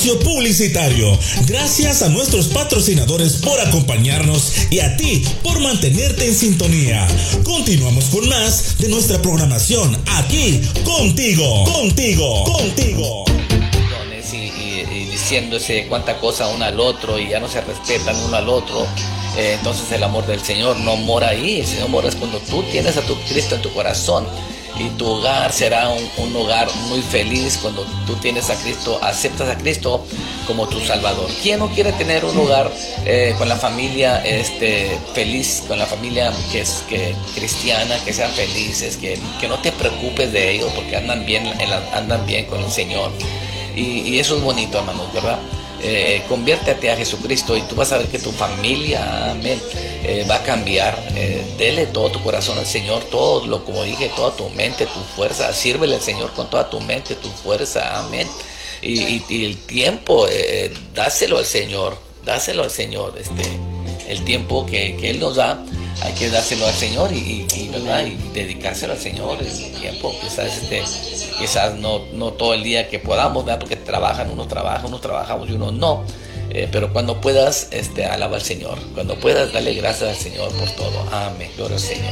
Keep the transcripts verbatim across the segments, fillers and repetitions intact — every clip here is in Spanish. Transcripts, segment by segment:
espacio publicitario. Gracias a nuestros patrocinadores por acompañarnos y a ti por mantenerte en sintonía. Continuamos con más de nuestra programación aquí contigo, contigo, contigo. Y, y, y diciéndose cuánta cosa uno al otro y ya no se respetan uno al otro. Eh, entonces el amor del Señor no mora ahí. El Señor mora es cuando tú tienes a tu Cristo en tu corazón. Y tu hogar será un, un hogar muy feliz cuando tú tienes a Cristo, aceptas a Cristo como tu Salvador. ¿Quién no quiere tener un hogar eh, con la familia este, feliz, con la familia que es que, cristiana, que sean felices, que, que no te preocupes de ellos porque andan bien, andan bien con el Señor? Y, y eso es bonito, hermanos, ¿verdad? Eh, conviértete a Jesucristo y tú vas a ver que tu familia, amén, eh, va a cambiar. Eh, dele todo tu corazón al Señor, todo lo, como dije, toda tu mente, tu fuerza. Sírvele al Señor con toda tu mente, tu fuerza, amén. Y, y, y el tiempo, eh, dáselo al Señor, dáselo al Señor. Este, el tiempo que, que Él nos da, hay que dárselo al Señor y, y, y, ¿verdad? Y dedicárselo al Señor. El tiempo, quizás, este, quizás no, no todo el día que podamos, ¿verdad? Porque trabajan, unos trabajan, unos trabajamos y unos no. Eh, pero cuando puedas, este, alaba al Señor. Cuando puedas, dale gracias al Señor por todo. Amén. Gloria al Señor.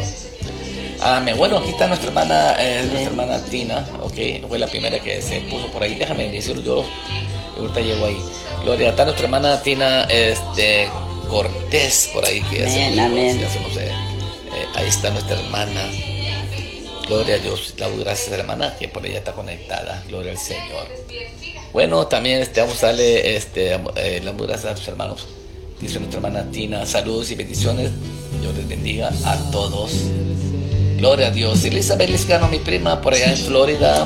Amén. Bueno, aquí está nuestra hermana, eh, nuestra hermana Tina, ok. Fue la primera que se puso por ahí. Déjame decirlo yo. Ahorita llego ahí. Gloria, está nuestra hermana Tina, este. Cortés por ahí que amén, amén. Ya hacemos, eh, eh, ahí está nuestra hermana. Gloria a Dios, la gracias a la hermana que por ella está conectada. Gloria al Señor. Bueno, también este, vamos a darle este, eh, las gracias a nuestros hermanos. Dice nuestra hermana Tina, saludos y bendiciones. Dios les bendiga a todos. Gloria a Dios. Elizabeth Liscano, mi prima, por allá en Florida.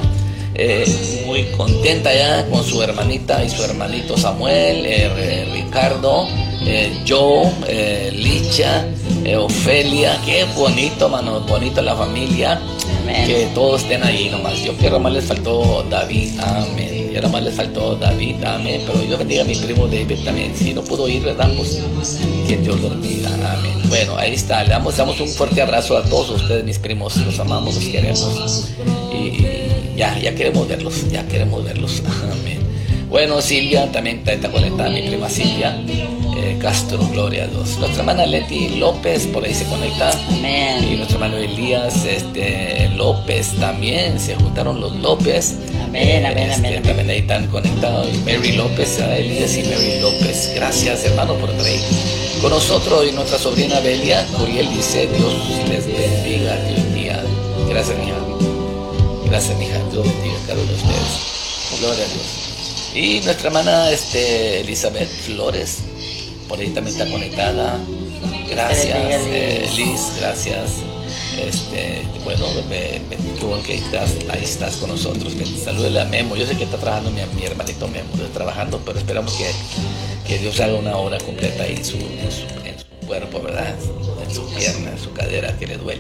Eh, muy contenta ya con su hermanita y su hermanito Samuel, eh, Ricardo, eh, Joe, eh, Licha, eh, Ofelia. Qué bonito, mano, bonito la familia. Amén. Que todos estén ahí nomás. Yo quiero más les faltó David, amén. Y ahora más les faltó David, amén. Pero Dios bendiga a mi primo David también. Si no pudo ir, ¿verdad? Pues que Dios lo bendiga, amén. Bueno, ahí está. Le damos, damos un fuerte abrazo a todos ustedes, mis primos. Los amamos, los queremos. Y, y Ya, ya queremos verlos, ya queremos verlos. Amén. Bueno, Silvia también está, está conectada, mi prima Silvia eh, Castro, gloria a Dios. Nuestra hermana Leti López, por ahí se conecta. Amén. Y nuestro hermano Elías este, López también, se juntaron los López. Amén, eh, amén, este, amén. También ahí están conectados. Mary López, a Elías y Mary López. Gracias, hermano, por estar ahí con nosotros. Y nuestra sobrina Belia Curiel dice, Dios les bendiga, Dios bendiga. Gracias, mi hija. Gracias, mija. Dios bendiga a cada uno de ustedes. Gloria a Dios. Y nuestra hermana este, Elizabeth Flores, por ahí también está conectada. Gracias, eh, Liz, gracias. Este, bueno, me, me, tú que estás, ahí estás con nosotros. Salúdele a Memo. Yo sé que está trabajando mi, mi hermanito Memo, está trabajando, pero esperamos que, que Dios haga una obra completa ahí en su, en su, en su cuerpo, ¿verdad? En su pierna, en su cadera que le duele.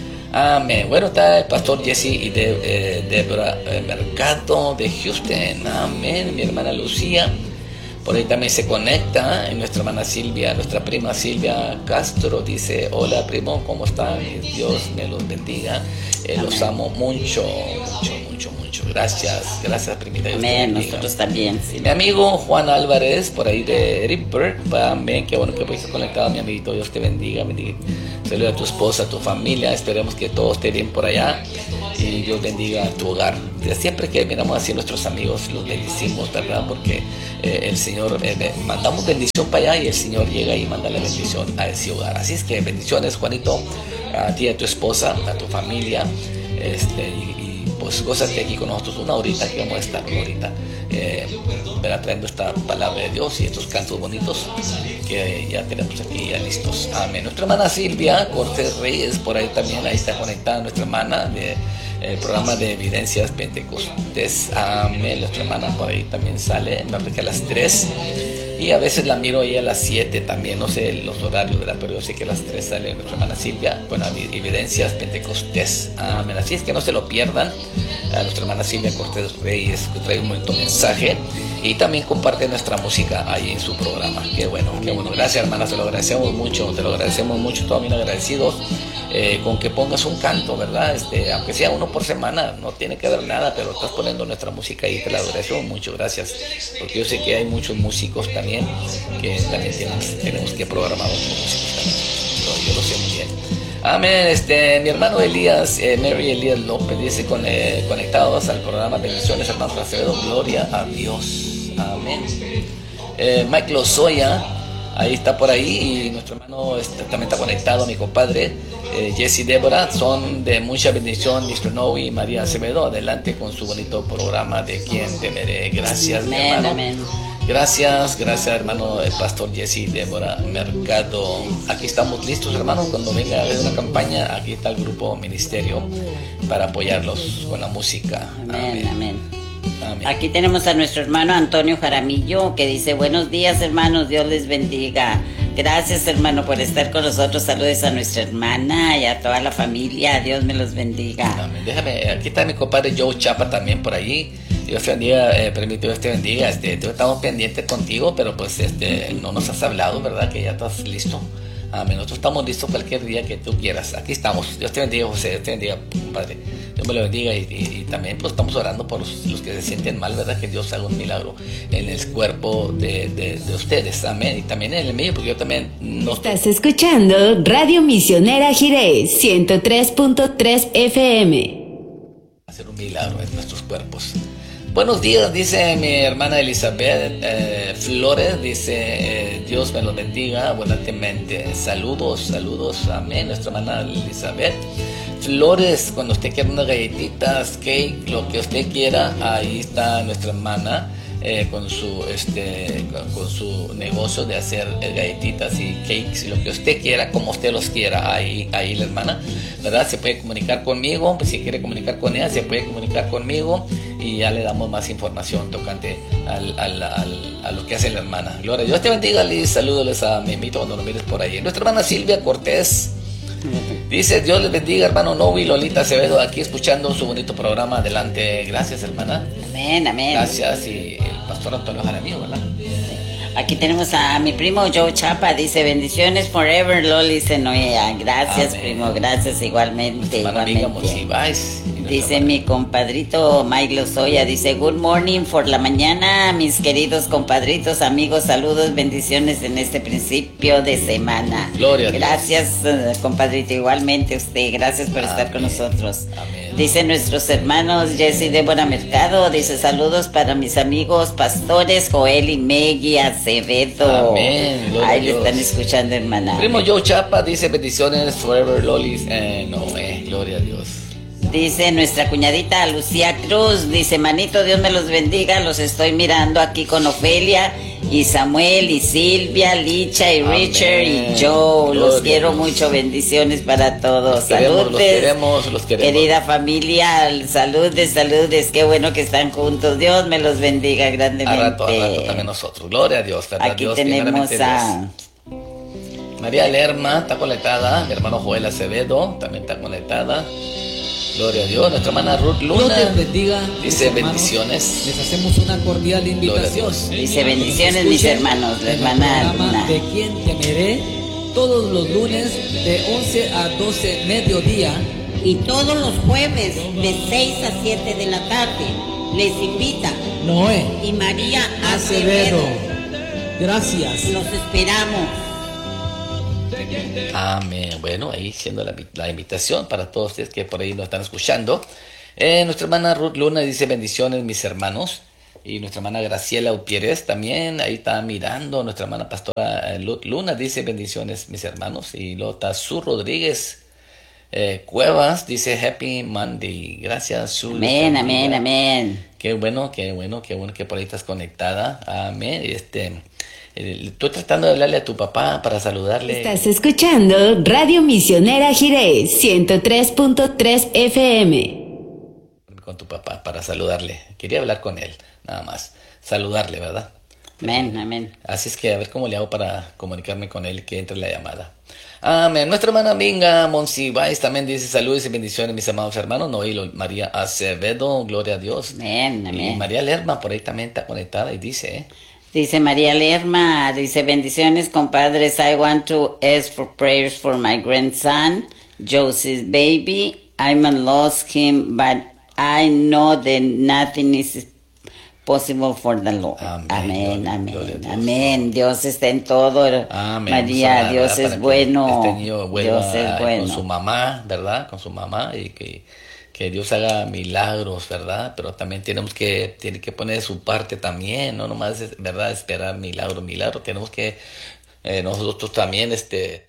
Amén. Bueno, está el pastor Jesse y de, eh, Débora eh, Mercado de Houston. Amén. Mi hermana Lucía. Por ahí también se conecta. Y nuestra hermana Silvia, nuestra prima Silvia Castro dice, hola primo, ¿cómo están? Dios me los bendiga. Eh, los amo mucho, mucho, mucho, mucho. Gracias, gracias primita. Amén, nosotros también. Sí. Mi amigo Juan Álvarez, por ahí de Edinburgh, amén, qué bueno que estar conectado, mi amiguito, Dios te bendiga, bendiga. Saluda a tu esposa, a tu familia, esperemos que todo esté bien por allá y Dios bendiga a tu hogar. Siempre que miramos así a nuestros amigos, los bendecimos, ¿verdad? Porque eh, el Señor, eh, mandamos bendición para allá y el Señor llega y manda la bendición a ese hogar. Así es que bendiciones, Juanito, a ti, a tu esposa, a tu familia, este, y, y pues gózate aquí con nosotros una horita, que vamos a estar una horita, eh, trayendo esta palabra de Dios y estos cantos bonitos que ya tenemos aquí ya listos. Amén. Nuestra hermana Silvia Cortés Reyes, por ahí también, ahí está conectada nuestra hermana de el programa de Evidencias Pentecostés. Amén. Nuestra hermana por ahí también sale, me parece que a las tres. Y a veces la miro ahí a las siete también, no sé los horarios, ¿verdad? Pero yo sé que a las tres sale nuestra hermana Silvia con Evidencias Pentecostés. Amén. Así es que no se lo pierdan. A nuestra hermana Silvia Cortés Reyes, que trae un bonito mensaje. y también comparte nuestra música ahí en su programa. Qué bueno, qué bueno. Gracias, hermana, te lo agradecemos mucho, te lo agradecemos mucho, todos bien agradecidos eh, con que pongas un canto, ¿verdad? Este, aunque sea uno por semana, no tiene que ver nada, pero estás poniendo nuestra música ahí, te lo agradecemos mucho, gracias, porque yo sé que hay muchos músicos también que también tenemos, tenemos que programar otros músicos también. Yo, yo lo sé muy bien. Amén. Este, mi hermano Elías, eh, Mary Elías López dice con, eh, conectados al programa Bendiciones, hermano Acevedo, gloria a Dios. Amén. Eh, Mike Lozoya, ahí está por ahí, y nuestro hermano este, también está conectado, mi compadre eh, Jesse y Débora, son de mucha bendición, mister Noe y María Acevedo, adelante con su bonito programa de Quién Temeré. Gracias, mi hermano. Amén. Gracias, gracias hermano el pastor Jesse Débora Mercado. Aquí estamos listos, hermano, cuando venga a haber una campaña, aquí está el grupo ministerio para apoyarlos con la música. Amén, amén. amén. Amén. Aquí tenemos a nuestro hermano Antonio Jaramillo que dice: buenos días, hermanos, Dios les bendiga. Gracias, hermano, por estar con nosotros. Saludos a nuestra hermana y a toda la familia. Dios me los bendiga. Amén. Déjame, aquí está mi compadre Joe Chapa también por allí. Dios te bendiga, eh, permite Dios te bendiga. Este, estamos pendientes contigo, pero pues este, no nos has hablado, ¿verdad? Que ya estás listo. Amén. Nosotros estamos listos cualquier día que tú quieras. Aquí estamos. Dios te bendiga, José. Dios te bendiga, compadre. Dios me lo bendiga. Y, y, y también pues estamos orando por los, los que se sienten mal, ¿verdad? Que Dios haga un milagro en el cuerpo de, de, de ustedes. Amén. Y también en el mío, porque yo también no... Estás escuchando Radio Misionera Jirés, ciento tres punto tres F M. Hacer un milagro en nuestros cuerpos. Buenos días, dice mi hermana Elizabeth eh, Flores, dice eh, Dios me los bendiga abundantemente. Saludos, saludos, amén. Nuestra hermana Elizabeth Flores, cuando usted quiera unas galletitas, cake, lo que usted quiera, ahí está nuestra hermana eh, con su este con, con su negocio de hacer eh, galletitas y cakes y lo que usted quiera, como usted los quiera, ahí, ahí la hermana, ¿verdad? Se puede comunicar conmigo, pues si quiere comunicar con ella, se puede comunicar conmigo. Y ya le damos más información tocante al, al, al, a lo que hace la hermana. Gloria, Dios te bendiga, Liz. Salúdales a mi mito cuando lo mires por ahí. Nuestra hermana Silvia Cortés dice: Dios les bendiga, hermano Novi, Lolita Acevedo, aquí escuchando su bonito programa. Adelante. Gracias, hermana. Amén, amén. Gracias. Y el pastor Antonio Jaramillo, ¿verdad? Aquí tenemos a mi primo Joe Chapa, dice: bendiciones forever, Loli Senoea. Gracias, amén. Primo, gracias igualmente. igualmente. Amiga, dice mi compadrito Mike Lozoya, dice: good morning for la mañana, mis queridos compadritos, amigos, saludos, bendiciones en este principio de semana. Gloria. Gracias, uh, compadrito, igualmente usted, gracias por amén. Estar con nosotros. Amén. Dice nuestros hermanos Jesse y Débora Mercado, dice: saludos para mis amigos pastores Joel y Meggy Acevedo. Amén. Gloria ahí le están escuchando, hermana. Primo Joe Chapa dice: bendiciones forever, Lolis. Eh, no, eh, gloria a Dios. Dice nuestra cuñadita Lucía Cruz, dice: manito, Dios me los bendiga, los estoy mirando aquí con Ofelia y Samuel y Silvia, Licha y amén. Richard y Joe, gloria los quiero Dios. Mucho, bendiciones para todos. Saludos, los queremos, los queremos. Querida familia, saludes, saludes, qué bueno que están juntos, Dios me los bendiga grandemente. A rato, a rato también nosotros, gloria a Dios. Aquí Dios, tenemos a... María Lerma, está conectada, mi hermano Joel Acevedo también está conectada. Gloria a Dios. Nuestra hermana Ruth Luna Dios te bendiga, dice: bendiciones. Les hacemos una cordial invitación. Dice: bendiciones, mis hermanos. La hermana Luna. De Quién Temeré, todos los lunes de once a doce mediodía. Y todos los jueves de seis a siete de la tarde. Les invita Noé y María Acevedo. Acevedo. Gracias. Los esperamos. Amén. Bueno, ahí siendo la, la invitación para todos ustedes que por ahí nos están escuchando. Eh, nuestra hermana Ruth Luna dice: bendiciones, mis hermanos. Y nuestra hermana Graciela Upierez también ahí está mirando. Nuestra hermana pastora eh, Luna dice: bendiciones, mis hermanos. Y luego está Su Rodríguez eh, Cuevas dice: happy Monday. Gracias, Su. Amén, amén, amén. Qué bueno, qué bueno, qué bueno que por ahí estás conectada. Amén. Este... Estoy tratando de hablarle a tu papá para saludarle. Estás escuchando Radio Misionera Jirés, ciento tres punto tres F M. Con tu papá para saludarle. Quería hablar con él, nada más. Saludarle, ¿verdad? Amén, amén. Así es que a ver cómo le hago para comunicarme con él, que entre la llamada. Amén. Nuestra hermana Minga Monsiváis también dice saludos y bendiciones, mis amados hermanos. Noel María Acevedo, gloria a Dios. Amén, amén. Y María Lerma por ahí también está conectada y dice, ¿eh? Dice María Lerma, dice bendiciones compadres, I want to ask for prayers for my grandson, Joseph baby. I'm lost him, but I know that nothing is possible for the Lord. Amén, Amén, gloria- amén, gloria a Dios. amén. Dios está en todo. Amén. María, Vamos a orar, Dios ¿verdad? es Para que bueno. este niño vuelva Dios es con bueno. su mamá, ¿verdad? Con su mamá y que, que Dios haga milagros, ¿verdad? Pero también tenemos que, tiene que poner su parte también, no nomás, es, ¿verdad? Esperar milagro, milagro. Tenemos que eh, nosotros también, este...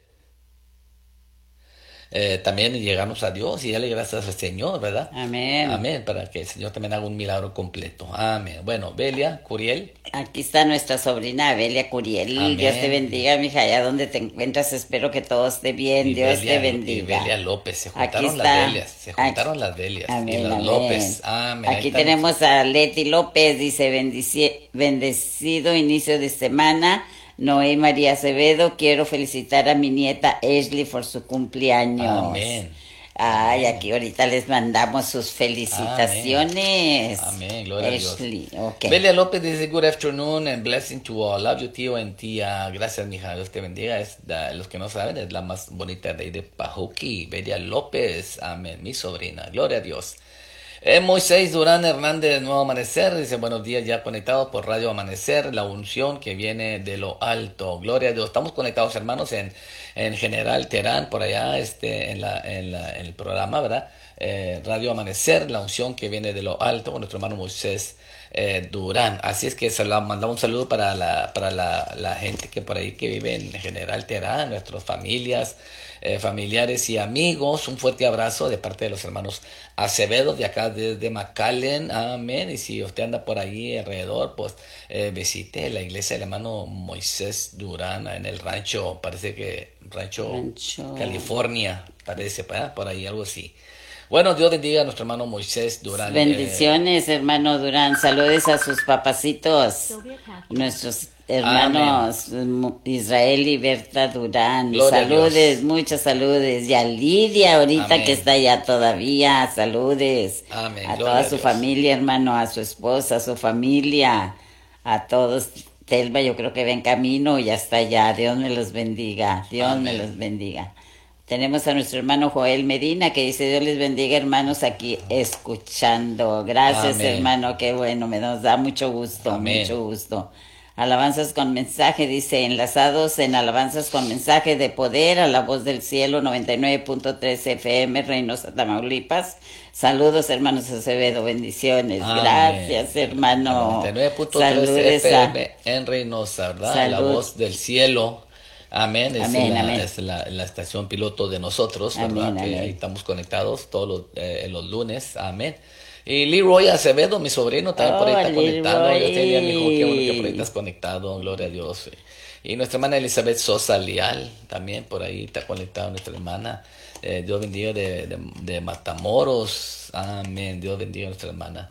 Eh, también llegarnos a Dios y darle gracias al Señor, ¿verdad? Amén. Amén, para que el Señor también haga un milagro completo. Amén. Bueno, Belia, Curiel. Aquí está nuestra sobrina Belia Curiel. Amén. Dios te bendiga, mija, allá donde te encuentras. Espero que todo esté bien. y Dios Belia, te bendiga. Y Belia López, se Aquí juntaron está. las Belias, se juntaron Aquí- las Belias y Amén, las amén. López. Amén. Ahí Aquí están. tenemos a Leti López, dice bendici- bendecido inicio de semana. Noé María Acevedo, quiero felicitar a mi nieta Ashley por su cumpleaños. Amén. Ay, aquí ahorita les mandamos sus felicitaciones. Amén, gloria a Dios. Ashley, ok. Belia López dice good afternoon and blessing to all. Love you, tío and tía. Gracias, mija. Dios te bendiga. Es la- los que no saben, es la más bonita de ahí de Pajuki. Belia López. Amén, mi sobrina. Gloria a Dios. Eh, Moisés Durán Hernández, Nuevo Amanecer, dice buenos días ya conectados por Radio Amanecer, la unción que viene de lo alto, gloria a Dios. Estamos conectados hermanos en, en General Terán, por allá este, en, la, en, la, en el programa, ¿verdad? Eh, Radio Amanecer, la unción que viene de lo alto, con nuestro hermano Moisés eh, Durán. Así es que se la mandamos un saludo para, la, para la, la gente que por ahí que vive en General Terán, nuestras familias, eh, familiares y amigos. Un fuerte abrazo de parte de los hermanos Acevedo de acá desde McAllen, amén. Y si usted anda por ahí alrededor, pues eh, visite la iglesia del hermano Moisés Durán en el rancho, parece que rancho, Rancho. California, parece, ¿verdad? Por ahí algo así. Bueno, Dios bendiga a nuestro hermano Moisés Durán. Bendiciones, hermano Durán. Saludes a sus papacitos, nuestros hermanos Israel y Berta Durán. Gloria a Saludes, Dios. muchas saludes. Y a Lidia, ahorita Amén. que está allá todavía. Saludes. Amén, A gloria toda a su Dios. familia, hermano, a su esposa, a su familia, a todos. Telva, yo creo que va en camino y hasta allá. Dios me los bendiga. Dios me Amén. los bendiga. Tenemos a nuestro hermano Joel Medina que dice Dios les bendiga hermanos aquí escuchando. Gracias Amén. hermano, qué bueno, me nos da mucho gusto, Amén. mucho gusto. Alabanzas con mensaje, dice enlazados en alabanzas con mensaje de poder a la voz del cielo noventa y nueve punto tres F M Reynosa, Tamaulipas. Saludos hermanos Acevedo, bendiciones. Amén. Gracias hermano. noventa y nueve punto tres Saludes F a- M en Reynosa, ¿verdad? Salud. La voz del cielo. Amén. Es, Amén, la, amén. es la, la estación piloto de nosotros, ¿verdad? Amén, Que amén. ahí estamos conectados todos los, eh, los lunes. Amén. Y Leroy Acevedo, mi sobrino, también por ahí Oh, está conectado. Leroy. Yo te diría, mijo, qué bueno que por ahí estás conectado. Gloria a Dios. Y nuestra hermana Elizabeth Sosa Leal, también por ahí está conectada nuestra hermana. Eh, Dios bendiga de, de, de Matamoros. Amén. Dios bendiga a nuestra hermana.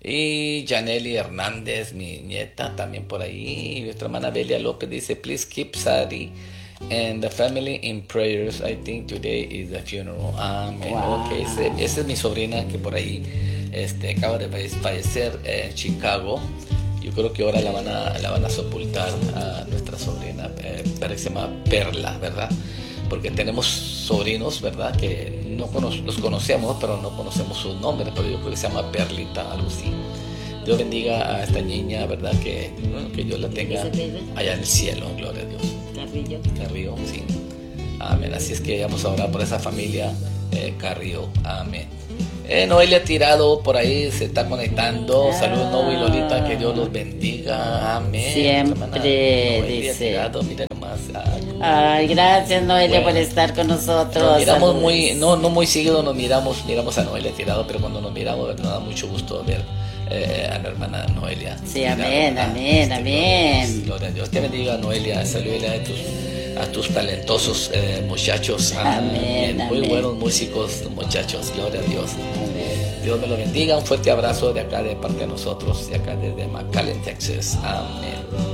Y Janely Hernández, mi nieta, también por ahí. Y nuestra hermana Belia López dice, please keep Sari and the family in prayers. I think today is the funeral. Amén. Wow. Ok, ese- esa es mi sobrina que por ahí este, acaba de falle- fallecer en Chicago. Yo creo que ahora la van a, la van a sepultar a nuestra sobrina, eh, parece que se llama Perla, ¿verdad? Porque tenemos sobrinos, ¿verdad? Que no cono- los conocemos, pero no conocemos sus nombres, pero yo creo que se llama Perlita, algo así. Dios bendiga a esta niña, ¿verdad? Que, bueno, que Dios la tenga allá en el cielo, gloria a Dios. Carrillo. Carrillo, sí. Amén. Así es que vamos a orar por esa familia eh, Carrillo. Amén. Eh, Noelia Tirado por ahí se está conectando. Saludos, Noe y Lolita, que Dios los bendiga. Amén. Siempre, Hermana Noelia dice. Tirado, mira nomás. Ah, Ay, gracias Noelia Bueno. por estar con nosotros. nos miramos Saludos. muy, no, no muy seguido nos miramos, miramos a Noelia Tirado, pero cuando nos miramos nos da mucho gusto ver eh, a la hermana Noelia. Sí, Tirado, amén, ¿verdad? amén, Este, amén. Gloria a Dios. Te bendiga, Noelia. Saludos a tus, a tus talentosos eh, muchachos. Amén, Muy amén. buenos músicos, muchachos. Gloria a Dios. Amén. Dios me lo bendiga. Un fuerte abrazo de acá de parte de nosotros, de acá desde McAllen, Texas. Amén.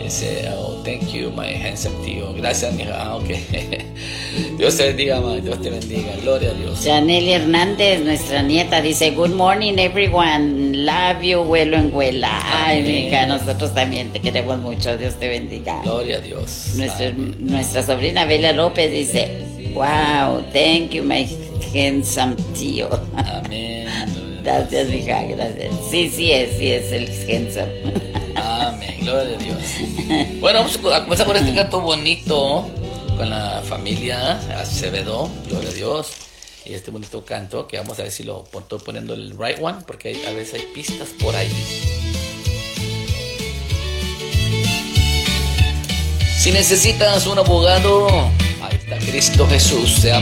Dice, oh, thank you, my handsome tío. Gracias, mija. Ah, ok. Dios te bendiga, ma. Dios te bendiga. Gloria a Dios. Janely Hernández, nuestra nieta, dice, good morning, everyone. Love you, vuelo en vuela. Ay, Amén. mija, nosotros también te queremos mucho. Dios te bendiga. Gloria a Dios. Nuestra, nuestra sobrina Bella López dice, wow, thank you, my handsome tío. Amén. Gracias, mija, gracias. Sí, sí es, sí es el handsome. Amén, gloria a Dios. Bueno, vamos a comenzar con este canto bonito con la familia Acevedo, gloria a Dios. Y este bonito canto que vamos a ver si lo estoy poniendo el right one, porque hay, a veces hay pistas por ahí. Si necesitas un abogado, ahí está Cristo Jesús. Se llama